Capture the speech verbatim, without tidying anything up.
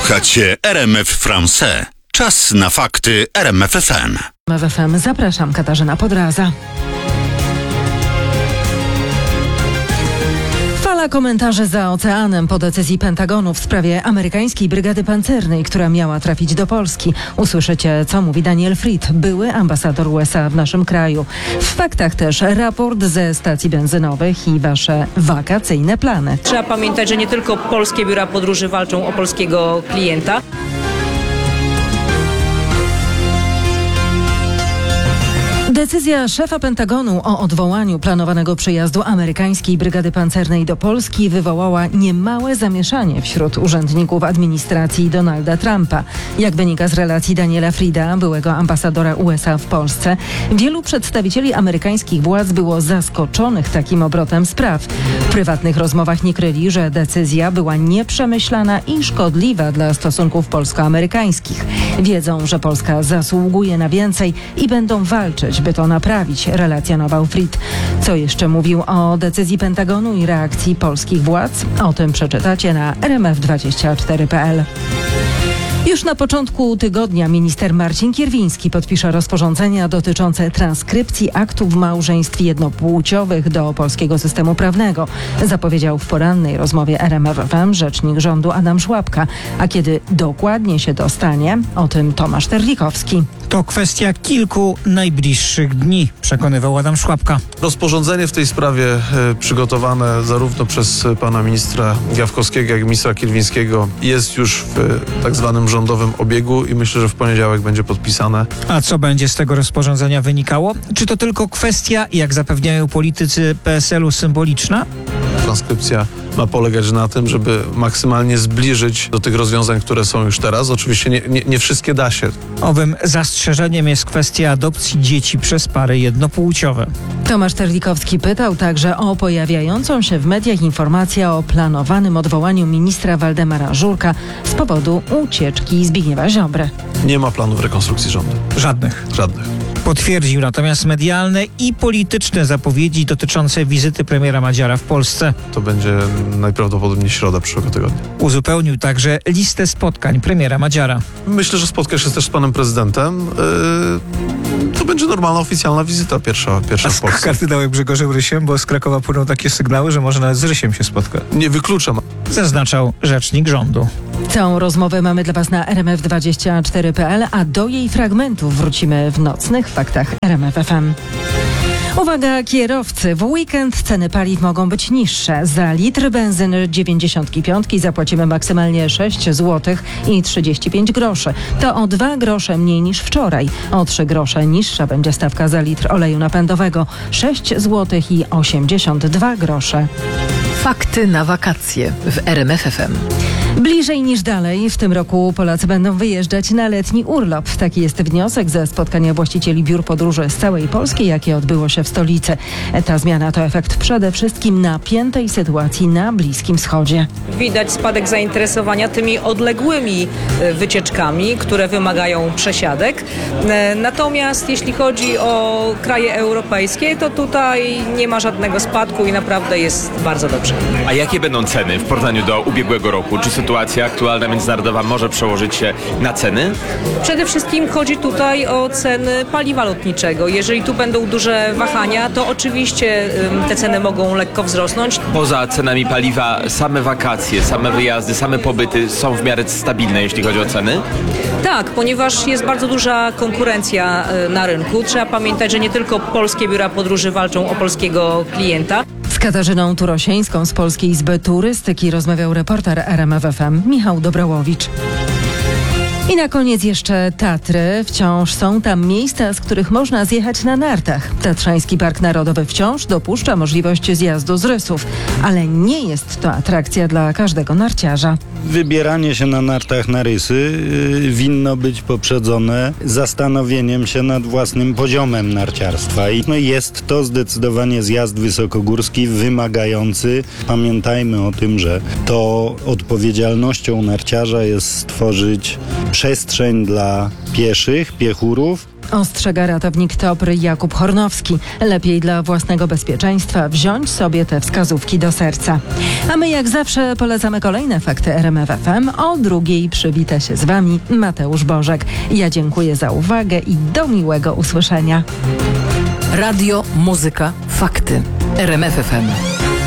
Słuchacie R M F Français. Czas na fakty R M F F M. R M F F M. Zapraszam, Katarzyna Podraza. Fala komentarzy za oceanem po decyzji Pentagonu w sprawie amerykańskiej brygady pancernej, która miała trafić do Polski. Usłyszycie, co mówi Daniel Fried, były ambasador U S A w naszym kraju. W faktach też raport ze stacji benzynowych i wasze wakacyjne plany. Trzeba pamiętać, że nie tylko polskie biura podróży walczą o polskiego klienta. Decyzja szefa Pentagonu o odwołaniu planowanego przyjazdu amerykańskiej brygady pancernej do Polski wywołała niemałe zamieszanie wśród urzędników administracji Donalda Trumpa. Jak wynika z relacji Daniela Frieda, byłego ambasadora U S A w Polsce, wielu przedstawicieli amerykańskich władz było zaskoczonych takim obrotem spraw. W prywatnych rozmowach nie kryli, że decyzja była nieprzemyślana i szkodliwa dla stosunków polsko-amerykańskich. Wiedzą, że Polska zasługuje na więcej i będą walczyć, by to naprawić, relacjonował Fried. Co jeszcze mówił o decyzji Pentagonu i reakcji polskich władz? O tym przeczytacie na R M F dwadzieścia cztery kropka p l. Już na początku tygodnia minister Marcin Kierwiński podpisze rozporządzenia dotyczące transkrypcji aktów małżeństw jednopłciowych do polskiego systemu prawnego, zapowiedział w porannej rozmowie R M F F M rzecznik rządu Adam Szłapka. A kiedy dokładnie się to stanie, o tym Tomasz Terlikowski. To kwestia kilku najbliższych dni, przekonywał Adam Szłapka. Rozporządzenie w tej sprawie e, przygotowane zarówno przez pana ministra Gawkowskiego, jak i ministra Kierwińskiego jest już w e, tak zwanym rządowym obiegu i myślę, że w poniedziałek będzie podpisane. A co będzie z tego rozporządzenia wynikało? Czy to tylko kwestia, jak zapewniają politycy P S L u, symboliczna? Transkrypcja ma polegać na tym, żeby maksymalnie zbliżyć do tych rozwiązań, które są już teraz. Oczywiście nie, nie, nie wszystkie da się. Owym zastrzeżeniem jest kwestia adopcji dzieci przez pary jednopłciowe. Tomasz Terlikowski pytał także o pojawiającą się w mediach informację o planowanym odwołaniu ministra Waldemara Żurka z powodu ucieczki Zbigniewa Ziobry. Nie ma planów rekonstrukcji rządu. Żadnych. Żadnych. Potwierdził natomiast medialne i polityczne zapowiedzi dotyczące wizyty premiera Madziara w Polsce. To będzie najprawdopodobniej środa przyszłego tygodnia. Uzupełnił także listę spotkań premiera Madziara. Myślę, że spotka się też z panem prezydentem. Yy, to będzie normalna, oficjalna wizyta pierwsza, pierwsza A w z Polsce. kardynałem Grzegorzem Rysiem, bo z Krakowa płyną takie sygnały, że może nawet z Rysiem się spotka. Nie wykluczam. Zaznaczał rzecznik rządu. Całą rozmowę mamy dla Was na R M F dwadzieścia cztery kropka p l, a do jej fragmentów wrócimy w nocnych faktach R M F F M. Uwaga kierowcy, w weekend ceny paliw mogą być niższe. Za litr benzyny dziewięćdziesiąt pięć zapłacimy maksymalnie sześć złotych i trzydzieści pięć groszy. To o dwa grosze mniej niż wczoraj. O trzy grosze niższa będzie stawka za litr oleju napędowego. sześć złotych i osiemdziesiąt dwa grosze. Fakty na wakacje w R M F F M. Bliżej niż dalej. W tym roku Polacy będą wyjeżdżać na letni urlop. Taki jest wniosek ze spotkania właścicieli biur podróży z całej Polski, jakie odbyło się w stolicy. Ta zmiana to efekt przede wszystkim napiętej sytuacji na Bliskim Wschodzie. Widać spadek zainteresowania tymi odległymi wycieczkami, które wymagają przesiadek. Natomiast jeśli chodzi o kraje europejskie, to tutaj nie ma żadnego spadku i naprawdę jest bardzo dobrze. A jakie będą ceny w porównaniu do ubiegłego roku? Czy sytuacja aktualna międzynarodowa może przełożyć się na ceny? Przede wszystkim chodzi tutaj o ceny paliwa lotniczego. Jeżeli tu będą duże wahania, to oczywiście te ceny mogą lekko wzrosnąć. Poza cenami paliwa same wakacje, same wyjazdy, same pobyty są w miarę stabilne, jeśli chodzi o ceny? Tak, ponieważ jest bardzo duża konkurencja na rynku. Trzeba pamiętać, że nie tylko polskie biura podróży walczą o polskiego klienta. Z Katarzyną Turosieńską z Polskiej Izby Turystyki rozmawiał reporter R M F F M Michał Dobrałowicz. I na koniec jeszcze Tatry. Wciąż są tam miejsca, z których można zjechać na nartach. Tatrzański Park Narodowy wciąż dopuszcza możliwość zjazdu z rysów, ale nie jest to atrakcja dla każdego narciarza. Wybieranie się na nartach na rysy yy, winno być poprzedzone zastanowieniem się nad własnym poziomem narciarstwa. I no, jest to zdecydowanie zjazd wysokogórski wymagający. Pamiętajmy o tym, że to odpowiedzialnością narciarza jest stworzyć przestrzeń dla pieszych, piechurów, Ostrzega ratownik TOPR Jakub Hornowski. Lepiej dla własnego bezpieczeństwa wziąć sobie te wskazówki do serca. A my jak zawsze polecamy kolejne fakty R M F F M. O drugiej przywita się z Wami Mateusz Bożek. Ja dziękuję za uwagę i do miłego usłyszenia. Radio, muzyka, fakty. R M F F M.